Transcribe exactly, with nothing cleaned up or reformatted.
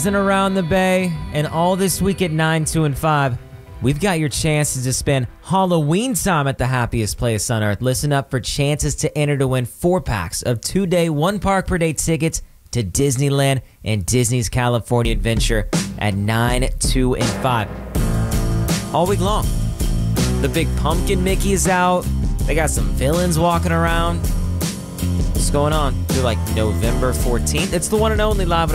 And around the bay, and all this week at nine, two, and five, we've got your chances to spend Halloween time at the happiest place on earth. Listen up for chances to enter to win four packs of two-day, one-park-per-day tickets to Disneyland and Disney's California Adventure at nine, two, and five. All week long. The Big Pumpkin Mickey is out. They got some villains walking around. What's going on? Through like November fourteenth. It's the one and only Live